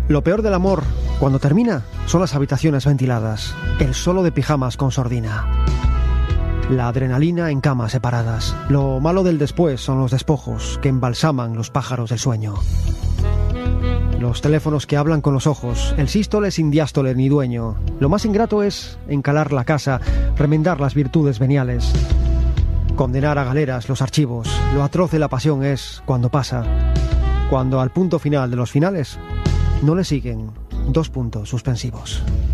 Lo peor del amor, cuando termina, son las habitaciones ventiladas, el solo de pijamas con sordina, la adrenalina en camas separadas. Lo malo del después son los despojos que embalsaman los pájaros del sueño. Los teléfonos que hablan con los ojos, el sístole sin diástole ni dueño. Lo más ingrato es encalar la casa, remendar las virtudes veniales, condenar a galeras los archivos. Lo atroz de la pasión es cuando pasa, cuando al punto final de los finales no le siguen 2 puntos suspensivos.